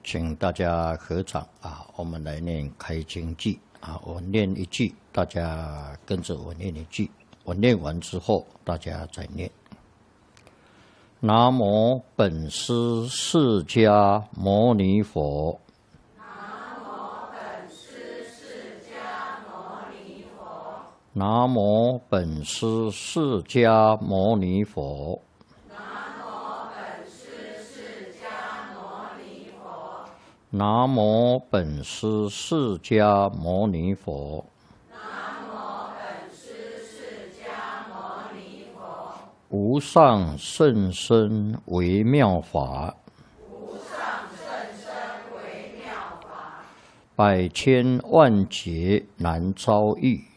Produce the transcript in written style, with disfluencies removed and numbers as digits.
请大家合掌我们来念开经偈我念一句，大家跟着我念一句，我念完之后大家再念。南无本师释迦牟尼佛。 南无本师释迦牟尼佛。 南无本师释迦牟尼佛。南无本师释迦牟尼佛。 南无本师释迦牟尼佛。 无上甚深微妙法。 无上甚深微妙法。 百千万劫难遭遇。